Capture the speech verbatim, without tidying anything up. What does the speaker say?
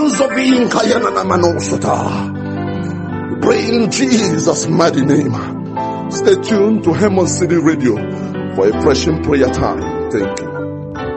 Zobin Kayana Manosota. We pray in Jesus' mighty name. Stay tuned to Hemon City Radio for a fresh prayer time. Thank you.